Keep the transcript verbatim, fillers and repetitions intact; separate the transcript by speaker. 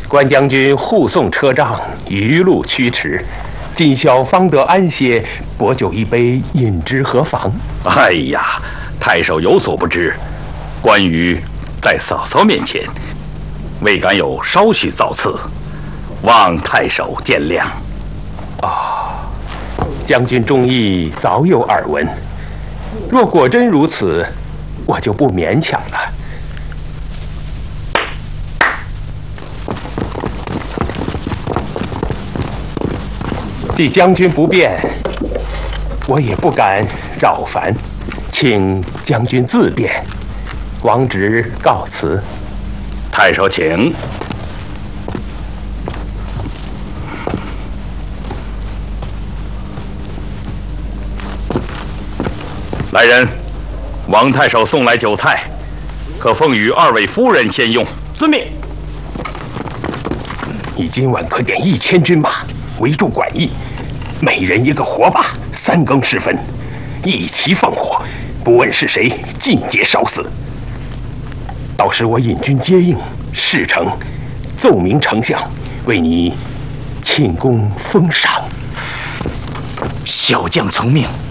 Speaker 1: 关将军护送车仗，一路驱驰，今宵方得安歇，薄酒一杯，饮之何妨？
Speaker 2: 哎呀，太守有所不知，关羽在嫂嫂面前，未敢有稍许造次，望太守见谅。
Speaker 1: 哦，将军忠义早有耳闻，若果真如此，我就不勉强了。既将军不便，我也不敢扰烦，请将军自便。王侄告辞。
Speaker 2: 太守请。来人，王太守送来酒菜，可奉与二位夫人先用。
Speaker 3: 遵命。
Speaker 1: 你今晚可点一千军马，围住馆驿，每人一个火把，三更时分，一齐放火，不问是谁，尽皆烧死。到时我引军接应，事成，奏明丞相，为你庆功封赏。
Speaker 3: 小将从命。